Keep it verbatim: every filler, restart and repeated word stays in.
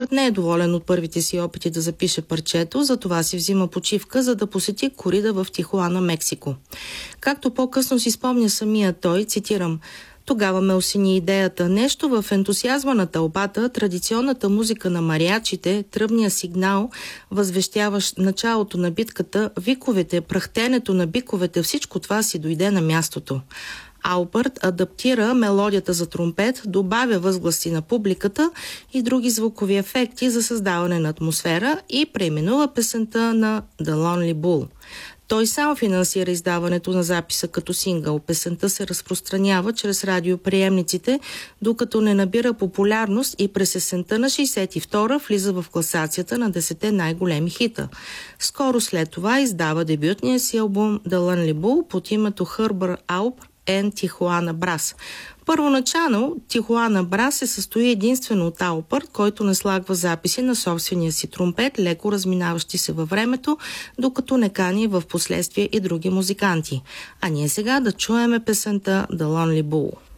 Албърт не е доволен от първите си опити да запише парчето, затова си взима почивка, за да посети корида в Тихуана, Мексико. Както по-късно си спомня самия той, цитирам: "Тогава ме осени идеята. Нещо в ентусиазма на тълпата, традиционната музика на мариачите, тръбния сигнал, възвещаващ началото на битката, виковете, прахтенето на биковете, всичко това си дойде на мястото." Албърт адаптира мелодията за тромпет, добавя възгласи на публиката и други звукови ефекти за създаване на атмосфера и преименува песента на The Lonely Bull. Той сам финансира издаването на записа като сингъл. Песента се разпространява чрез радиоприемниците, докато не набира популярност и през есента на шейсет и втора влиза в класацията на десетте най-големи хита. Скоро след това издава дебютния си албум The Lonely Bull под името Harbor Alp and Tijuana Brass. Първоначално Тихуана Брас се състои единствено от Албърт, който наслагва записи на собствения си тромпет, леко разминаващи се във времето, докато не кани в последствие и други музиканти. А ние сега да чуеме песента The Lonely Bull.